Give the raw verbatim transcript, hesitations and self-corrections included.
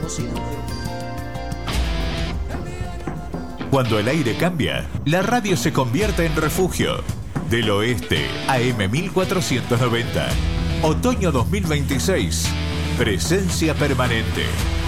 siempre. Cuando el aire cambia, la radio se convierte en refugio. Del Oeste, A M mil cuatrocientos noventa. Otoño dos mil veintiséis. Presencia permanente.